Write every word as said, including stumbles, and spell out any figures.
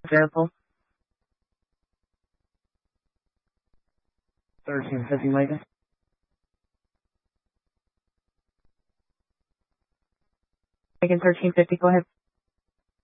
Example. thirteen fifty Megan. Megan thirteen fifty, go ahead.